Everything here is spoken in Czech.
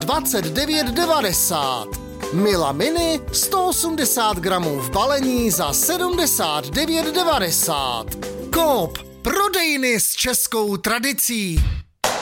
29,90. Mila Mini 180 gramů v balení za 79,90. Coop, prodejny s českou tradicí.